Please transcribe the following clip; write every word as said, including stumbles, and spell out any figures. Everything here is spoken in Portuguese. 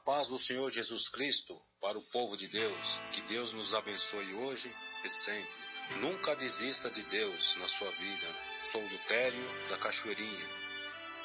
paz do Senhor Jesus Cristo para o povo de Deus. Que Deus nos abençoe hoje e sempre. Nunca desista de Deus na sua vida. Sou Lutério da Cachoeirinha.